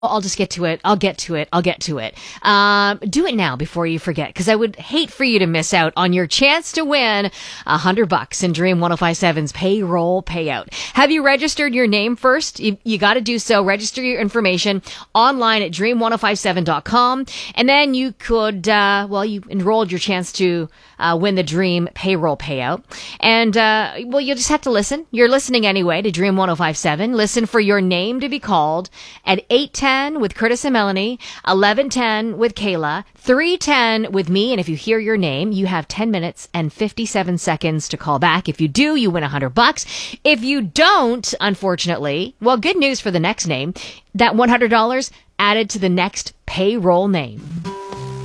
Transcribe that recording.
I'll just get to it. I'll get to it. I'll get to it. Do it now before you forget, because I would hate for you to miss out on your chance to win $100 in Dream 1057's payroll payout. Have you registered your name first? You got to do so. Register your information online at dream1057.com. And then you could, you enrolled your chance to win the Dream payroll payout. And, you just have to listen. You're listening anyway to Dream 1057. Listen for your name to be called at 8:10 with Curtis and Melanie, 11:10 with Kayla, 3:10 with me. And if you hear your name, you have 10 minutes and 57 seconds to call back. If you do, you win $100. If you don't, unfortunately, well, good news for the next name. That $100 added to the next payroll name.